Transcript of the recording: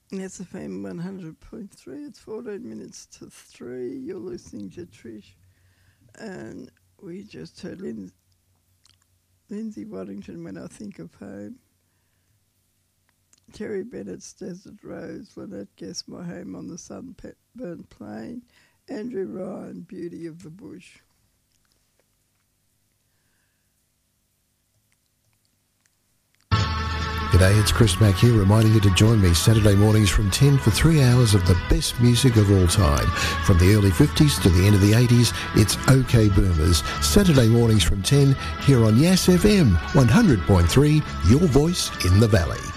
SFM 100.3. It's 14 minutes to 3. You're listening to Trish. And we just heard Lindsay Waddington, When I Think of Home. Terry Bennett's Desert Rose. Lynette Guess, My Home on the Sunburnt Plain. Andrew Ryan, Beauty of the Bush. G'day, it's Chris Mack here, reminding you to join me Saturday mornings from 10 for 3 hours of the best music of all time. From the early 50s to the end of the 80s, it's OK Boomers. Saturday mornings from 10 here on Yass FM 100.3, your voice in the valley.